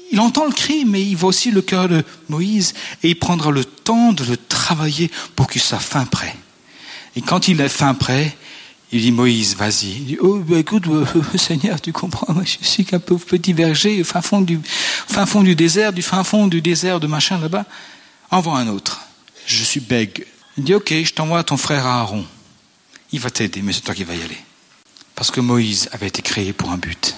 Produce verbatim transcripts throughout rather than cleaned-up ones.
il entend le cri, mais il voit aussi le cœur de Moïse et il prendra le temps de le travailler pour qu'il soit fin prêt. Et quand il est fin prêt, il dit Moïse, vas-y. Il dit, oh, bah, écoute, euh, Seigneur, tu comprends, moi, je suis qu'un pauvre petit berger, au fin fond du, fin fond du désert, du fin fond du désert de machin là-bas. Envoie un autre. Je suis bègue. Il dit, ok, je t'envoie ton frère Aaron. Il va t'aider, mais c'est toi qui vas y aller. Parce que Moïse avait été créé pour un but.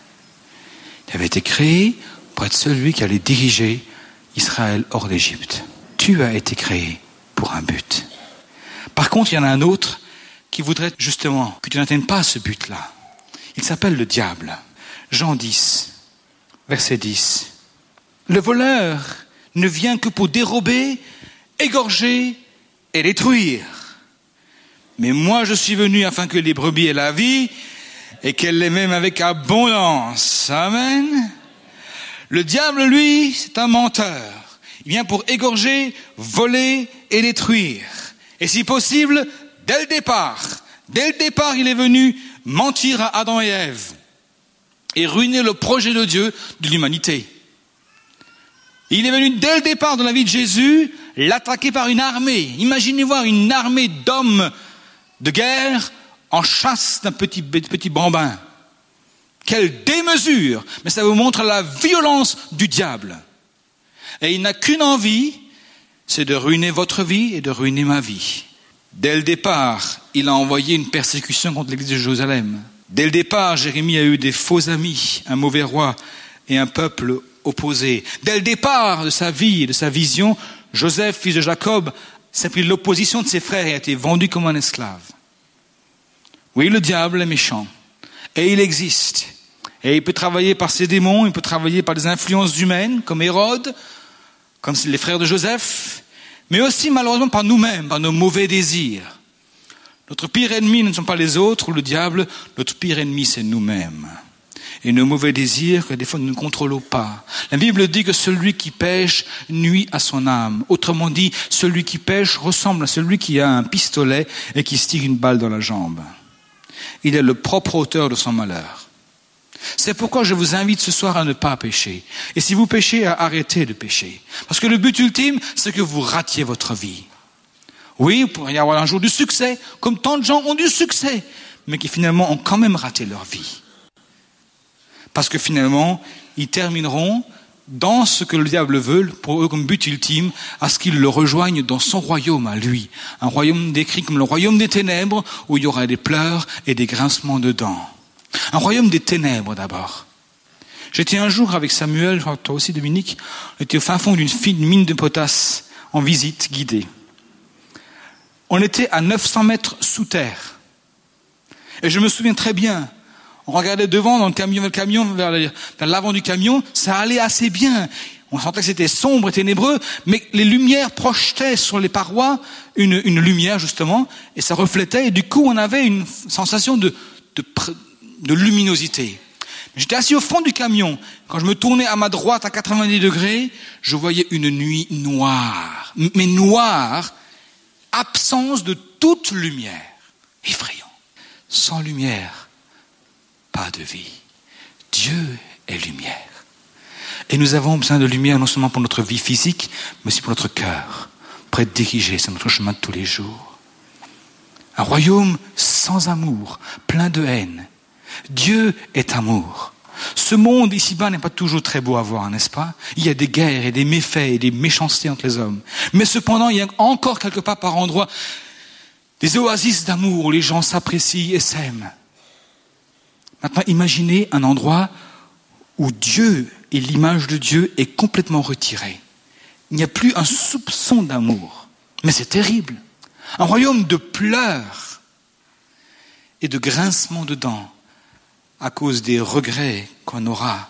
Il avait été créé pour être celui qui allait diriger Israël hors d'Égypte. Tu as été créé pour un but. Par contre, il y en a un autre qui voudrait justement que tu n'atteignes pas ce but-là. Il s'appelle le diable. Jean dix, verset dix. Le voleur ne vient que pour dérober, égorger et détruire. Mais moi, je suis venu afin que les brebis aient la vie et qu'elles l'aient même avec abondance. Amen. Le diable, lui, c'est un menteur. Il vient pour égorger, voler et détruire. Et si possible, dès le départ, dès le départ, il est venu mentir à Adam et Ève et ruiner le projet de Dieu de l'humanité. Il est venu dès le départ de la vie de Jésus l'attaquer par une armée. Imaginez voir une armée d'hommes de guerre en chasse d'un petit, petit bambin. Quelle démesure! Mais ça vous montre la violence du diable. Et il n'a qu'une envie, c'est de ruiner votre vie et de ruiner ma vie. Dès le départ, il a envoyé une persécution contre l'église de Jérusalem. Dès le départ, Jérémie a eu des faux amis, un mauvais roi et un peuple opposé. Dès le départ de sa vie et de sa vision, Joseph, fils de Jacob, s'est pris l'opposition de ses frères et a été vendu comme un esclave. Oui, le diable est méchant. Et il existe. Et il peut travailler par ses démons, il peut travailler par des influences humaines, comme Hérode, comme les frères de Joseph, mais aussi malheureusement par nous-mêmes, par nos mauvais désirs. Notre pire ennemi ne sont pas les autres ou le diable, notre pire ennemi c'est nous-mêmes. Et nos mauvais désirs que des fois nous ne contrôlons pas. La Bible dit que celui qui pêche nuit à son âme. Autrement dit, celui qui pêche ressemble à celui qui a un pistolet et qui se tire une balle dans la jambe. Il est le propre auteur de son malheur. C'est pourquoi je vous invite ce soir à ne pas pécher. Et si vous péchez, à arrêter de pécher. Parce que le but ultime, c'est que vous ratiez votre vie. Oui, il pourrait y avoir un jour du succès, comme tant de gens ont du succès, mais qui finalement ont quand même raté leur vie. Parce que finalement, ils termineront dans ce que le diable veut, pour eux comme but ultime, à ce qu'ils le rejoignent dans son royaume à lui. Un royaume décrit comme le royaume des ténèbres, où il y aura des pleurs et des grincements de dents. Un royaume des ténèbres d'abord. J'étais un jour avec Samuel, toi aussi Dominique, on était au fin fond d'une fine mine de potasse, en visite guidée. On était à neuf cents mètres sous terre. Et je me souviens très bien, on regardait devant dans le camion, le camion vers, le, vers l'avant du camion, ça allait assez bien. On sentait que c'était sombre et ténébreux, mais les lumières projetaient sur les parois une, une lumière justement, et ça reflétait, et du coup on avait une sensation de, de, de luminosité. J'étais assis au fond du camion. Quand je me tournais à ma droite à quatre-vingt-dix degrés, je voyais une nuit noire. Mais noire, absence de toute lumière. Effrayant. Sans lumière, pas de vie. Dieu est lumière. Et nous avons besoin de lumière non seulement pour notre vie physique, mais aussi pour notre cœur, pour être dirigé sur notre chemin de tous les jours. Un royaume sans amour, plein de haine. Dieu est amour. Ce monde ici-bas n'est pas toujours très beau à voir, n'est-ce pas? Il y a des guerres et des méfaits et des méchancetés entre les hommes. Mais cependant, il y a encore quelque part par endroits des oasis d'amour où les gens s'apprécient et s'aiment. Maintenant, imaginez un endroit où Dieu et l'image de Dieu est complètement retirée. Il n'y a plus un soupçon d'amour. Mais c'est terrible. Un royaume de pleurs et de grincements de dents à cause des regrets qu'on aura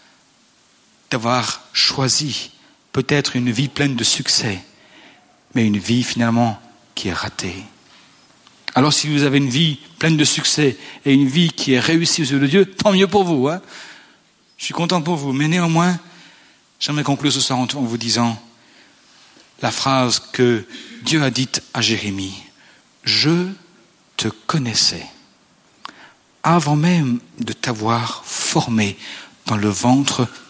d'avoir choisi peut-être une vie pleine de succès, mais une vie finalement qui est ratée. Alors si vous avez une vie pleine de succès et une vie qui est réussie aux yeux de Dieu, tant mieux pour vous. Hein. Je suis content pour vous. Mais néanmoins, j'aimerais conclure ce soir en vous disant la phrase que Dieu a dite à Jérémie. « Je te connaissais avant même de t'avoir formé dans le ventre de ta mère. »